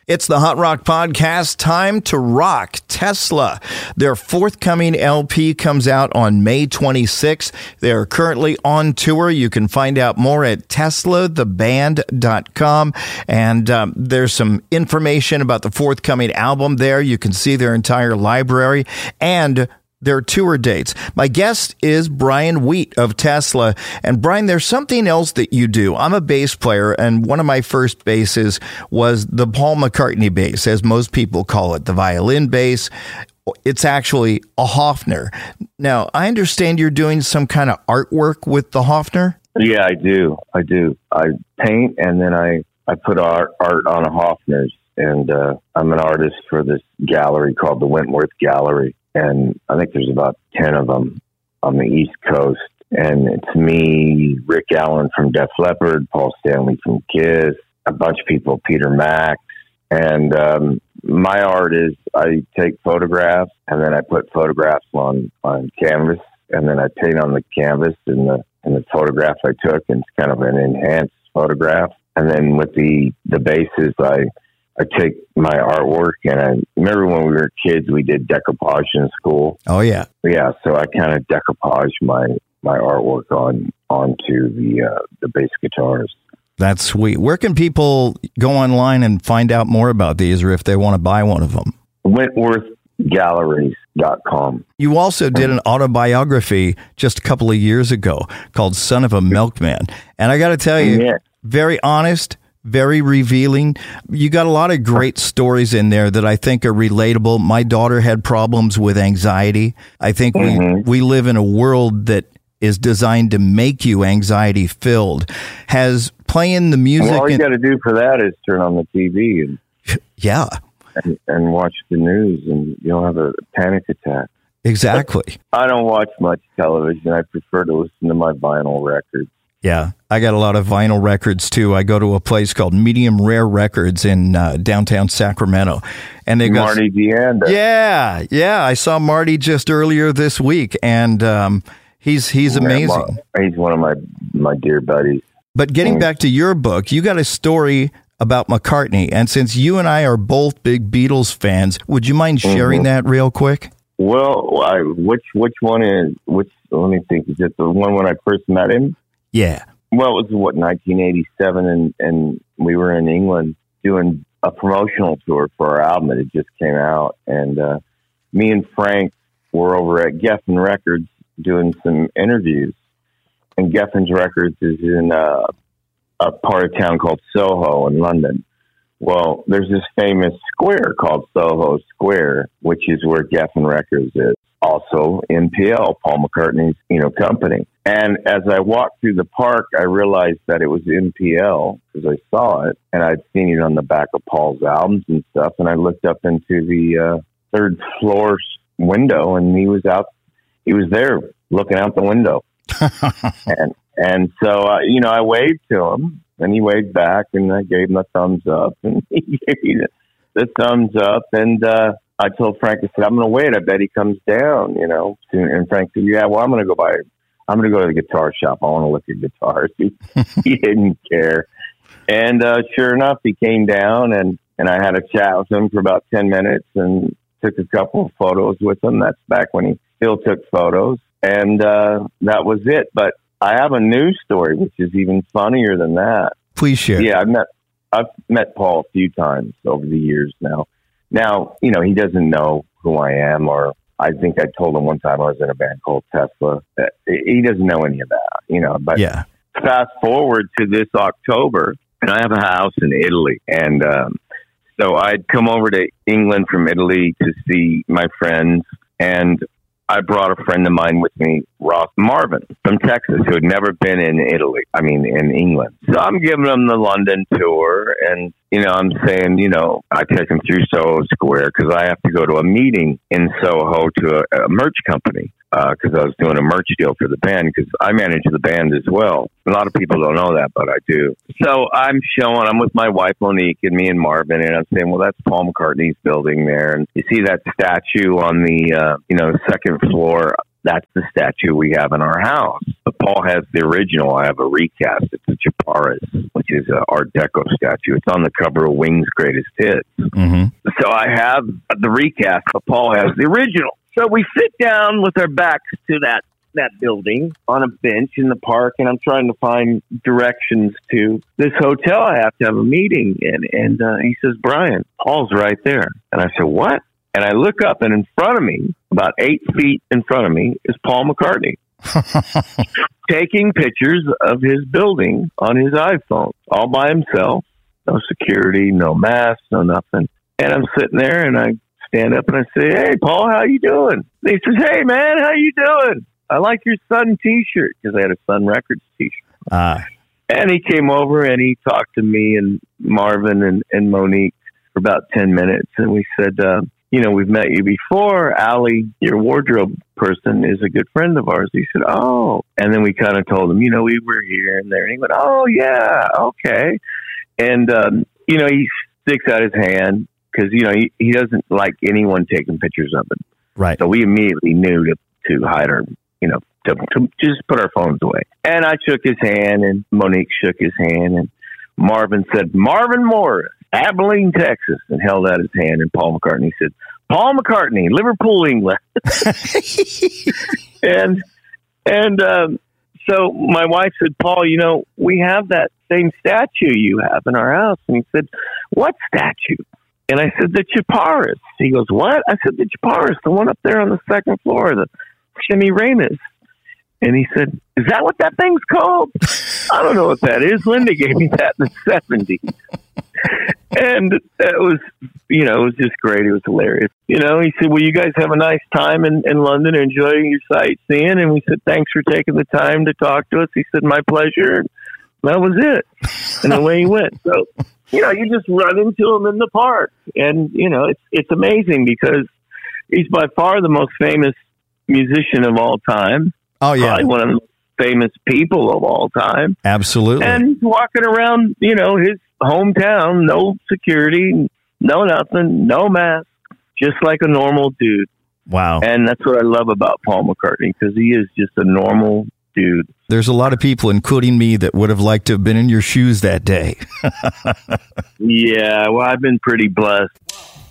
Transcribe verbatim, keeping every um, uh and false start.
It's the Hot Rock Podcast. Time to rock. Tesla. Their forthcoming L P comes out on May twenty-sixth. They're currently on tour. You can find out more at tesla the band dot com. And um, there's some information about the forthcoming album there. You can see their entire library and their tour dates. My guest is Brian Wheat of Tesla. And Brian, there's something else that you do. I'm a bass player, and one of my first basses was the Paul McCartney bass, as most people call it, the violin bass. It's actually a Hofner. Now, I understand you're doing some kind of artwork with the Hofner? Yeah, I do. I do. I paint, and then I, I put art, art on Hofners. And uh, I'm an artist for this gallery called the Wentworth Gallery. And I think there's about ten of them on the East Coast. And it's me, Rick Allen from Def Leppard, Paul Stanley from Kiss, a bunch of people, Peter Max. And um, my art is I take photographs, and then I put photographs on, on canvas, and then I paint on the canvas in the, in the photograph I took, and it's kind of an enhanced photograph. And then with the, the bases, I... I take my artwork, and I remember when we were kids, we did decoupage in school. Oh yeah. Yeah. So I kind of decoupage my, my artwork on, onto the, uh, the bass guitars. That's sweet. Where can people go online and find out more about these, or if they want to buy one of them? Wentworth Galleries dot com. You also did an autobiography just a couple of years ago called Son of a Milkman. And I got to tell you, yeah. very honest, very revealing. You got a lot of great stories in there that I think are relatable. My daughter had problems with anxiety. I think mm-hmm. we, we live in a world that is designed to make you anxiety filled. Has playing the music... Well, all you got to do for that is turn on the T V and yeah, and, and watch the news, and you'll have a panic attack. Exactly. But I don't watch much television. I prefer to listen to my vinyl records. Yeah, I got a lot of vinyl records, too. I go to a place called Medium Rare Records in uh, downtown Sacramento. And they got Marty Deanda. Yeah, yeah. I saw Marty just earlier this week, and um, he's he's amazing. Yeah, he's one of my, my dear buddies. But getting back to your book, you got a story about McCartney. And since you and I are both big Beatles fans, would you mind sharing mm-hmm. that real quick? Well, I, which which one is, which, let me think, is it the one when I first met him? Yeah. Well, it was, what, nineteen eighty-seven, and, and we were in England doing a promotional tour for our album that had just came out. And uh, me and Frank were over at Geffen Records doing some interviews. And Geffen's Records is in uh, a part of town called Soho in London. Well, there's this famous square called Soho Square, which is where Geffen Records is. Also M P L, Paul McCartney's, you know, company. And as I walked through the park, I realized that it was M P L because I saw it, and I'd seen it on the back of Paul's albums and stuff. And I looked up into the uh, third floor window, and he was out. He was there looking out the window, and and so uh, you know, I waved to him, and he waved back, and I gave him a thumbs up, and he gave me the, the thumbs up, and. uh I told Frank, I said, I'm going to wait. I bet he comes down, you know. And Frank said, yeah, well, I'm going to go by, I'm going to go to the guitar shop. I want to look at guitars. He, he didn't care. And uh, sure enough, he came down, and, and I had a chat with him for about ten minutes and took a couple of photos with him. That's back when he still took photos. And uh, that was it. But I have a news story, which is even funnier than that. Please share. Yeah, I've met, I've met Paul a few times over the years now. Now, you know, he doesn't know who I am, or I think I told him one time I was in a band called Tesla. He doesn't know any of that, you know. But yeah. Fast forward to this October, and I have a house in Italy. And um, so I'd come over to England from Italy to see my friends, and I brought a friend of mine with me, Ross Marvin from Texas, who had never been in Italy, I mean, in England. So I'm giving him the London tour, and, you know, I'm saying, you know, I take him through Soho Square because I have to go to a meeting in Soho to a, a merch company because uh, I was doing a merch deal for the band because I manage the band as well. A lot of people don't know that, but I do. So I'm showing, I'm with my wife, Monique, and me and Marvin, and I'm saying, well, that's Paul McCartney's building there. And you see that statue on the, uh, you know, second floor That's the statue we have in our house. But Paul has the original. I have a recast. It's a Chaparris, which is an Art Deco statue. It's on the cover of Wings' Greatest Hits. Mm-hmm. So I have the recast, but Paul has the original. So we sit down with our backs to that that building on a bench in the park, and I'm trying to find directions to this hotel. I have to have a meeting, and and uh, he says, Brian, Paul's right there. And I said, what? And I look up, and in front of me, about eight feet in front of me, is Paul McCartney taking pictures of his building on his iPhone, all by himself. No security, no mask, no nothing. And I'm sitting there, and I stand up and I say, hey, Paul, how you doing? And he says, hey, man, how you doing? I like your Sun T-shirt, because I had a Sun Records T-shirt. Uh. And he came over and he talked to me and Marvin and, and Monique for about ten minutes. And we said, uh, you know, we've met you before. Allie, your wardrobe person, is a good friend of ours. He said, oh. And then we kind of told him, you know, we were here and there. And he went, oh, yeah, okay. And, um, you know, he sticks out his hand because, you know, he, he doesn't like anyone taking pictures of him. Right. So we immediately knew to, to hide our, you know, to, to just put our phones away. And I shook his hand, and Monique shook his hand, and Marvin said, Marvin Morris, Abilene, Texas, and held out his hand. And Paul McCartney said, Paul McCartney, Liverpool, England. and and um, so my wife said, Paul, you know, we have that same statue you have in our house. And he said, what statue? And I said, the Chaparris. He goes, what? I said, the Chaparris, the one up there on the second floor, the Semiramis. And he said, is that what that thing's called? I don't know what that is. Linda gave me that in the seventies. And it was, you know, it was just great. It was hilarious. You know, he said, well, you guys have a nice time in, in London, enjoying your sightseeing. And we said, thanks for taking the time to talk to us. He said, my pleasure. And that was it. And away he went. So, you know, you just run into him in the park. And, you know, it's it's amazing because he's by far the most famous musician of all time. Oh, yeah. Probably one of the famous people of all time. Absolutely. And he's walking around, you know, his hometown, no security, no nothing, no mask, just like a normal dude. Wow. And that's what I love about Paul McCartney, because he is just a normal dude. There's a lot of people, including me, that would have liked to have been in your shoes that day. Yeah, well, I've been pretty blessed.